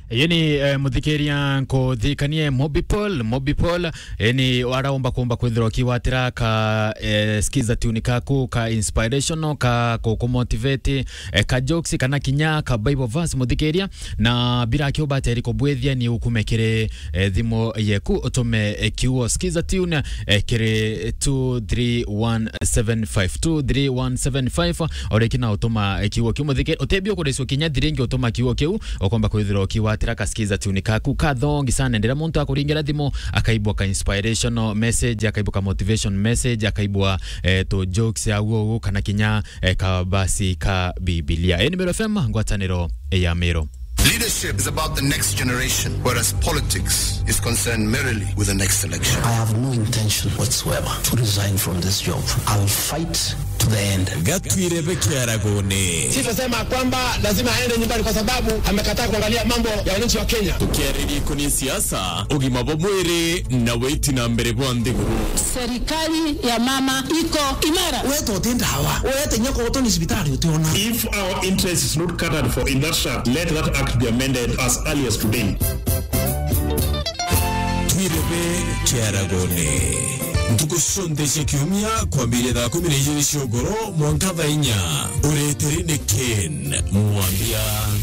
Yeni muthikiria nkuthikanie Mobipol ni waraomba kuomba kwithirwa kiwatira ka skiza tune kaku ka inspirational ka kumotivate ka jokes kana kinya ka Bible verse muthikiria na bila kioba teri kubwethia ni ukumekere thimo yeku utume kiwo skiza tune kire 23175 orekina utuma kiwo kimuthikira utebio kureswo kinya thiringi utuma kiwo kiu ukomba kwithirwa kiwatira kaskiza tune kaku kathongi sana ndira muntu akuringira thimo akaibwa ka inspirational message akaibwa ka motivation message akaibwa to jokes ya uo kana kinya ka basi ka Biblia Mero FM ngwataniro ya Mero. Leadership is about the next generation, whereas politics is concerned merely with the next election. I have no intention whatsoever to resign from this job. I will fight to the end. Gatwirebe Kiaragone. Sisema kwamba lazima aende nyumbani kwa sababu amekataa kuangalia mambo ya wananchi wa Kenya. Tukiariri kuni siasa, ugima bomwere na weti na mbere bwandeguru. Serikali ya mama iko imara. Wewe utenda hawa. Wewe tenyako utoni hospitali utaona. If our interest is not catered for in that shaft, let that act be amended as early as today. Twirebe Kiaragone. Ntukushondeshe kiumia kwa mbele da 12 shogoro mwankava inya ureterine Ken mwambia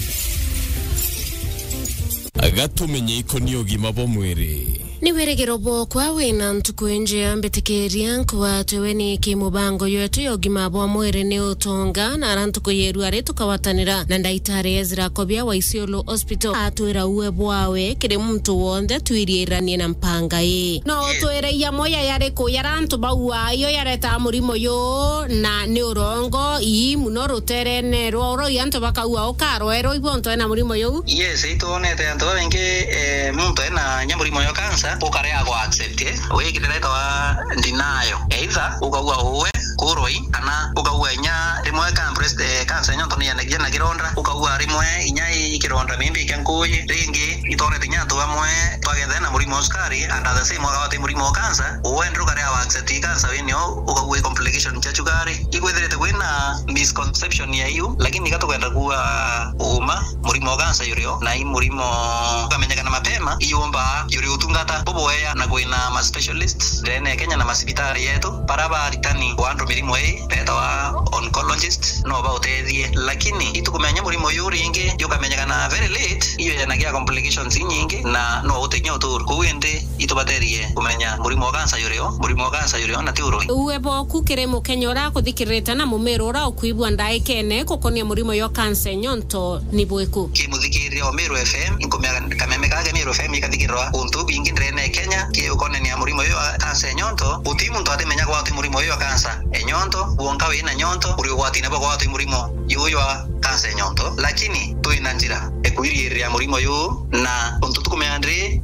agatumenye ikoni ogima bomwere ni weregero bokwa wina ntukuenje ambetikeria kwa tweweni kimubango yetu yogima bwa mwere ni utonga na arantuko yeru are tukawatanira na ndaitare Ezra Kobia wa Isiolo Hospital atwira uwe bwawe kire muntu wonde twirieranie na mpanga no twira ya moya yare ko yarantu bawa yo yareta murimo yo na ni urongo muno ruterene roro yanto bakaua okaro ero ibonto na murimo yo yes ito nete yanto benge muntu na nyamurimo yo kansa ukare ago accept we kireta wa dinayo either ukaua uwe kuroi kana ukaua nya rimwe compressed cancer nyonto ni yana gena gironda ukaua rimwe inyai gironda mimbi kankuye ringi itore tinya to amwe pagenda na murimo skari and the same wakati murimo cancer uendro kare ago accept cancer wenyo ukaua complication cha chugari igwetherete kwina misconception ya hiyo lakini nikatokwenda kuwa uma murimo cancer yurio na hii murimo kamenyeka na mapema iomba yuri utungata boboya na kuina ma specialists then Kenya na masibitari yetu paraba ritani kuandro mirimo beta wa oncologist no about the lakini itukumenya murimo yuri inge yokamenya na very late iyo yanagia complications nyingi na no utenyo tur kuende itubaterie kumenya murimo cancer yurio na tiuro uwebo kukiremo Kenyora kuthikireta na mumero ra ukuibwa ndaikene kokonia murimo yo cancer nyonto ni bweku kimuthikiria Mero FM inkomya kamemeka ga Mero FM ikathikirwa untu bingi ndrene Kenya ke ukone ya murimo yo cancer nyonto utimu ndo atemenya kwa murimo yo cancer enyonto uonka wina nyonto uri wati na kwa murimo yo cancer nyonto lakini tuina njira ekuiriria murimo yo na untu tukumeandre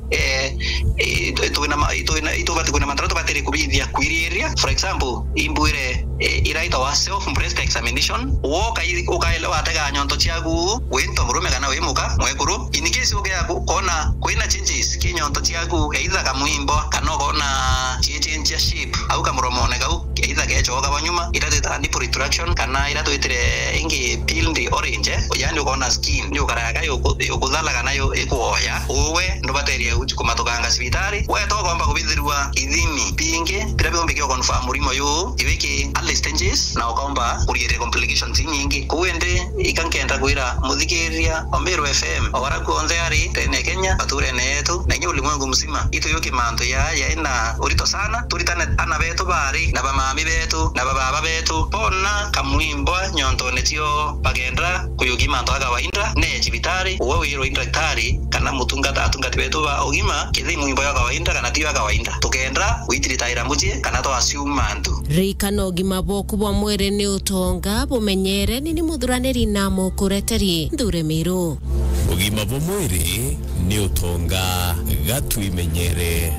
itubati kuna matrato bateri kubithia kuiriria for example imbuire iraita wa self breast examination woka ukaelewa atega nyonto chiagu wento murume kana wemuka mwekuru inikisi ukia kuona kuina changes kinyonto chiagu either kamuimbo kana kona change ya shape au kamuromone kau either kechoka banyuma itateta nipple retraction kana iratoitire ingi peeled orange yani ukona skin ndio karaka yokudhala kana yo ekuoya uwe ndo bateria uchikumatoka sibitari we to kwamba kubithirwa idhini pinge birabombe kyo confirm murimo yo ibeke alle stages na ukaomba kuriere complications nyingi kuende ikankenda kuira muthikiria Mero FM awara kuonze ari tene Kenya bature netu na nyuli mwangu mzima ito yoki manto ya ina urito sana turitana ana betu bari na bamami betu na baba betu pona kamwimbo nyonto netio pagendra kuyugima to akawainda ne chibitari wewe iro indratari kana mutungata atungati betu ba ogima kithi mwimbo ya kawainda kana tiyo kawainda tukendra witiritaira muje kana to assume mantu rikano gima boku bwa mwere ni utonga bumenyere nini muthuraniri na mukureteri ndure Mero ugima bwa mwere ni utonga gatwimenyere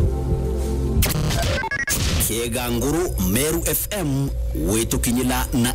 Kieganguru Meru FM wetu kinyila na